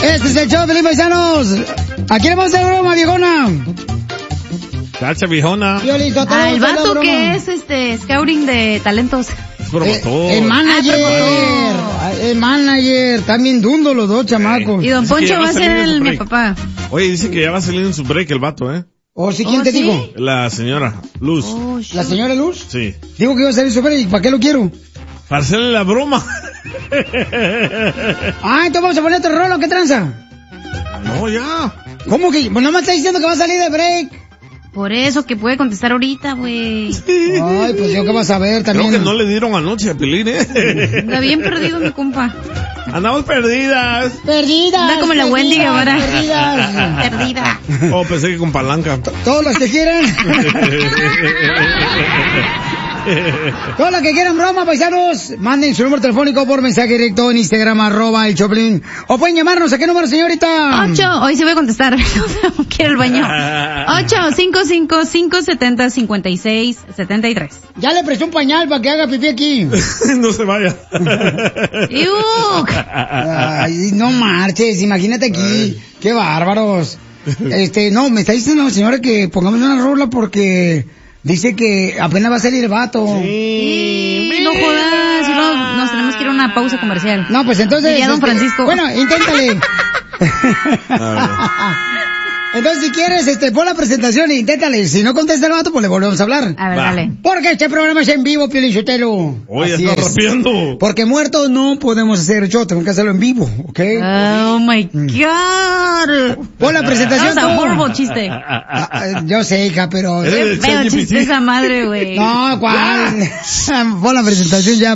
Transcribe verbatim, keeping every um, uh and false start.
Este es el show de Pelín, paisanos. ¿A quién vamos a hacer broma, viejona? Cacha, viejona. Ah, el vato que es este scouting de talentos. Es promotor. Eh, el manager. Ah, el manager. También dundo los dos chamacos. Y don Poncho va a ser el mi papá. Oye, dice que ya va a salir en su break el vato, ¿eh? ¿O sí? ¿Quién ¿Oh, te sí? dijo? La señora Luz. Oh, ¿La señora Luz? Sí. Digo que iba a salir su break. ¿Para qué lo quiero? Para hacerle la broma. Ah, entonces vamos a poner otro rolo. ¿Qué tranza? No, ya. ¿Cómo que? Pues nomás está diciendo que va a salir de break. Por eso que puede contestar ahorita, güey. Ay, pues yo qué vas a ver también. Creo que no le dieron anoche a Pelín, ¿eh? Anda bien perdido mi compa. Andamos perdidas. Perdidas. Anda como la perdidas, Wendy Guevara. Perdidas. Perdida. Oh, pensé que con palanca. Todos los que quieran. Todos los que quieran broma, paisanos, manden su número telefónico por mensaje directo en Instagram, arroba el Choplin. O pueden llamarnos. ¿A qué número, señorita? Ocho, hoy sí voy a contestar. Quiero el baño. Ocho, cinco, cinco, cinco, setenta, cincuenta y seis, setenta y tres. Ya le presté un pañal para que haga pipí aquí. No se vaya. ¡Iuk! Ay, no marches, imagínate aquí. Ay. Qué bárbaros. Este, no, me está diciendo la señora que pongamos una rola porque dice que apenas va a salir el vato. Sí, no jodas, si no, nos tenemos que ir a una pausa comercial. No, pues entonces... Diría don Francisco. Este, bueno, inténtale. Entonces, si quieres, este, pon la presentación e inténtale. Si no contesta el vato, pues le volvemos a hablar. A ver, dale. Porque este programa es en vivo, Piolín Sotelo. Oye, está rompiendo. Porque muertos no podemos hacer show, tengo que hacerlo en vivo, ¿ok? Oh, my God. Pon la presentación tú. Es un horrible chiste. Ah, yo sé, hija, pero... Qué feo chiste esa madre, güey. No, ¿cuál? Pon la presentación ya.